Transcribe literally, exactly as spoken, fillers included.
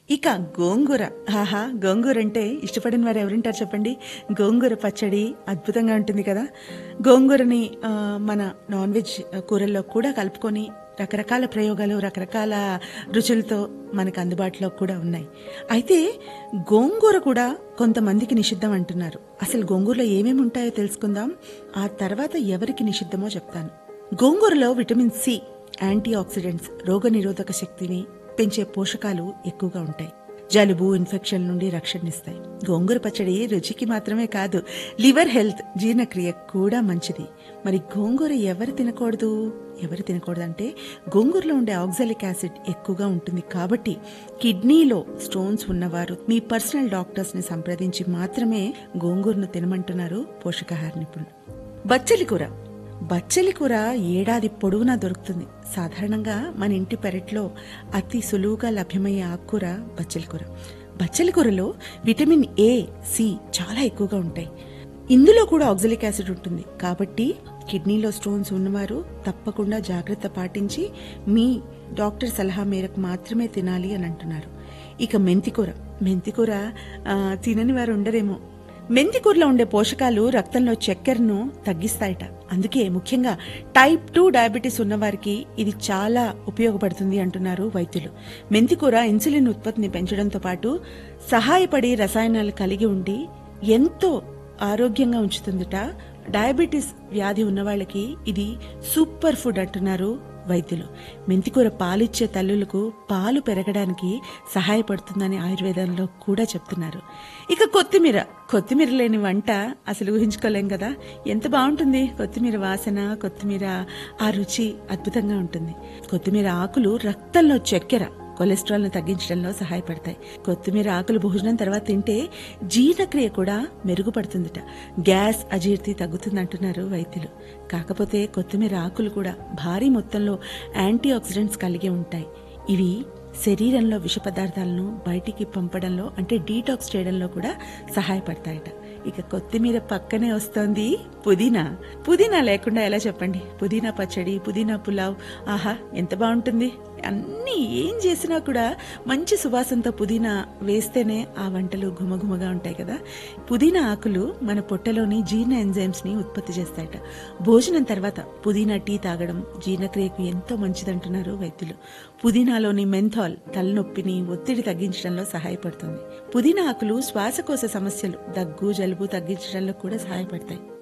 ఇక గోంగూర. ఆహా! గోంగూర అంటే ఇష్టపడిన వారు ఎవరుంటారు చెప్పండి. గోంగూర పచ్చడి అద్భుతంగా ఉంటుంది కదా. గోంగూరని ఆ, మన నాన్ వెజ్ కూరల్లో కూడా కలుపుకొని రకరకాల ప్రయోగాలు రకరకాల రుచులతో మనకు అందుబాటులో కూడా ఉన్నాయి. అయితే గోంగూర కూడా కొంతమందికి నిషిద్ధం అంటున్నారు. అసలు గోంగూరలో ఏమేమి ఉంటాయో తెలుసుకుందాం. ఆ తర్వాత ఎవరికి నిషిద్ధమో చెప్తాను. గోంగూరలో విటమిన్ సి, యాంటీ ఆక్సిడెంట్స్, రోగనిరోధక శక్తిని పెంచే పోషకాలు ఎక్కువగా ఉంటాయి. జలుబు, ఇన్ఫెక్షన్ నుండి రక్షణనిస్తాయి. గోంగూర పచ్చడి రుచికి మాత్రమే కాదు, లివర్ హెల్త్, జీర్ణక్రియ కూడా మంచిది. మరి గోంగూర ఎవరు తినకూడదు ఎవరు తినకూడదంటే గోంగూరలో ఉండే ఆక్సాలిక్ యాసిడ్ ఎక్కువగా ఉంటుంది. కాబట్టి కిడ్నీలో స్టోన్స్ ఉన్నవారు మీ పర్సనల్ డాక్టర్స్ ని సంప్రదించి మాత్రమే గోంగూరను తినమంటున్నారు పోషకాహార నిపుణులు. బచ్చలి కూర. బచ్చలి కూర ఏడాది పొడవునా దొరుకుతుంది. సాధారణంగా మన ఇంటి పెరట్లో అతి సులువుగా లభ్యమయ్యే ఆకుకూర బచ్చలి కూర. బచ్చలి కూరలో విటమిన్ ఏ, సి చాలా ఎక్కువగా ఉంటాయి. ఇందులో కూడా ఆక్సాలిక్ యాసిడ్ ఉంటుంది. కాబట్టి కిడ్నీలో స్టోన్స్ ఉన్నవారు తప్పకుండా జాగ్రత్త పాటించి మీ డాక్టర్ సలహా మేరకు మాత్రమే తినాలి అని అంటున్నారు. ఇక మెంతికూర. మెంతికూర ఆ, తినని వారు ఉండరేమో. మెంతికూరలో ఉండే పోషకాలు రక్తంలో చక్కెరను తగ్గిస్తాయట. అందుకే ముఖ్యంగా టైప్ టూ డయాబెటీస్ ఉన్నవారికి ఇది చాలా ఉపయోగపడుతుంది అంటున్నారు వైద్యులు. మెంతికూర ఇన్సులిన్ ఉత్పత్తిని పెంచడంతో పాటు సహాయపడి రసాయనాలు కలిగి ఉండి ఎంతో ఆరోగ్యంగా ఉంచుతుందట. డయాబెటీస్ వ్యాధి ఉన్న వాళ్ళకి ఇది సూపర్ ఫుడ్ అంటున్నారు వైద్యులు. మెంతికూర పాలిచ్చే తల్లులకు పాలు పెరగడానికి సహాయపడుతుందని ఆయుర్వేదంలో కూడా చెప్తున్నారు. ఇక కొత్తిమీర. కొత్తిమీర లేని వంట అసలు ఊహించుకోలేం కదా. ఎంత బాగుంటుంది కొత్తిమీర వాసన, కొత్తిమీర ఆ రుచి అద్భుతంగా ఉంటుంది. కొత్తిమీర ఆకులు రక్తంలో చక్కెర, కొలెస్ట్రాల్ ను తగ్గించడంలో సహాయపడతాయి. కొత్తిమీర ఆకులు భోజనం తర్వాత తింటే జీర్ణక్రియ కూడా మెరుగుపడుతుందట. గ్యాస్, అజీర్తి తగ్గుతుందంటున్నారు వైద్యులు. కాకపోతే కొత్తిమీర ఆకులు కూడా భారీ మొత్తంలో యాంటీ ఆక్సిడెంట్స్ కలిగి ఉంటాయి. ఇవి శరీరంలో విష పదార్థాలను బయటికి పంపడంలో అంటే డీటాక్స్ చేయడంలో కూడా సహాయపడతాయట. ఇక కొత్తిమీర పక్కనే వస్తోంది పుదీనా. పుదీనా లేకుండా ఎలా చెప్పండి. పుదీనా పచ్చడి, పుదీనా పులావ్, ఆహా ఎంత బాగుంటుంది. అన్నీ ఏం చేసినా కూడా మంచి సువాసనతో పుదీనా వేస్తేనే ఆ వంటలు ఘుమఘుమగా ఉంటాయి కదా. పుదీనా ఆకులు మన పొట్టలోని జీర్ణ ఎంజైమ్స్ ని ఉత్పత్తి చేస్తాయట. భోజనం తర్వాత పుదీనా టీ తాగడం జీర్ణక్రియకు ఎంతో మంచిదంటున్నారు వైద్యులు. పుదీనాలోని మెంథాల్ తలనొప్పిని, ఒత్తిడి తగ్గించడంలో సహాయపడుతుంది. పుదీనా ఆకులు శ్వాసకోశ సమస్యలు, దగ్గు, జలుబు తగ్గించడంలో కూడా సహాయపడతాయి.